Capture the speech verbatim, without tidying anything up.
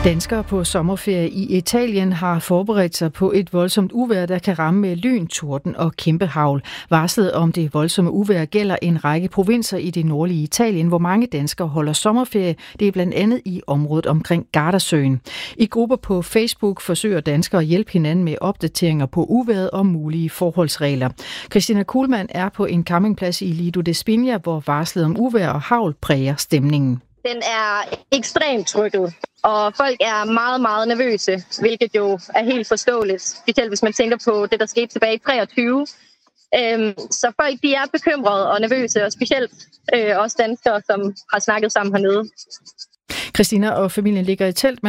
Danskere på sommerferie i Italien har forberedt sig på et voldsomt uvejr, der kan ramme med lyn, torden og kæmpe hagl. Varslet om det voldsomme uvejr gælder en række provinser i det nordlige Italien, hvor mange danskere holder sommerferie. Det er blandt andet i området omkring Gardasøen. I grupper på Facebook forsøger danskere at hjælpe hinanden med opdateringer på uvejret og mulige forholdsregler. Christina Kuhlmann er på en campingplads i Lido de Spina, hvor varslet om uvejr og hagl præger stemningen. Den er ekstremt trykket, og folk er meget, meget nervøse, hvilket jo er helt forståeligt, specielt hvis man tænker på det, der skete tilbage i treogtyve. Øhm, så folk de er bekymrede og nervøse, og specielt øh, også danskere, som har snakket sammen hernede. Christina og familien ligger i telt.